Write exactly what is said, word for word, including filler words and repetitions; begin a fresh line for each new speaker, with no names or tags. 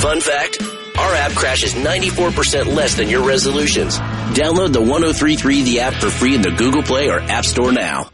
Fun fact, our app crashes ninety-four percent less than your resolutions. Download the one oh three point three The App for free in the Google Play or App Store now.